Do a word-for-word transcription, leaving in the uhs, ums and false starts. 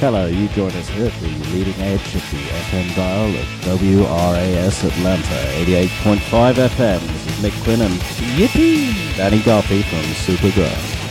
Hello, you join us here at the leading edge of the F M dial of W R A S Atlanta, eighty-eight point five F M. This is Mick Quinn and yippee! Danny Duffy from Superground.